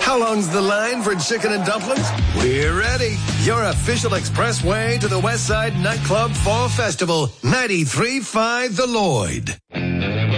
How long's the line for chicken and dumplings? We're ready. Your official expressway to the Westside Nightclub Fall Festival, 93.5 The Lloyd.